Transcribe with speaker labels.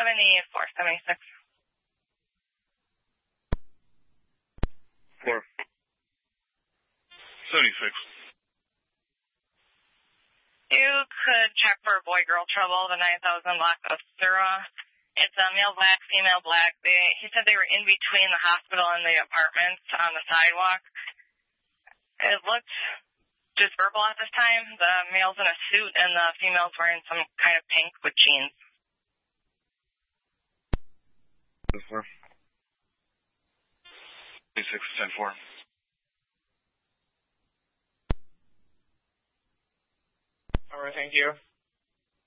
Speaker 1: 7476.
Speaker 2: 4. 76.
Speaker 1: You could check for boy-girl trouble, the 9000 block of Thura. It's a male black, female black. He said they were in between the hospital and the apartments on the sidewalk. It looked just verbal at this time. The male's in a suit and the female's wearing some kind of pink with jeans.
Speaker 2: 4. 26, 10-4.
Speaker 3: All right, thank you.